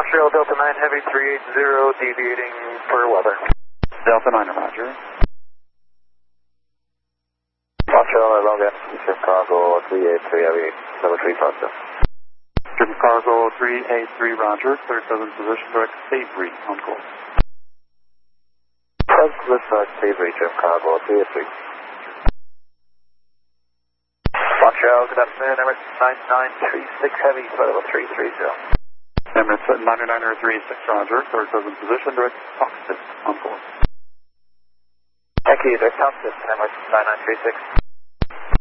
Montreal Delta 9 Heavy 380 deviating for weather. Delta 9, roger. Montreal Logan, Chicago 383 Heavy, number 3 positive. Chicago 383, roger. Clear 7 position, direct Avery, on course. Southwest North Avery, Chicago 383. Montreal, good afternoon, Emirates 9936 Heavy, flight level 330. Emirates 9936, roger. Clear 7 position, direct Foxton, on course. Thank you, direct Foxton, Emirates 9936.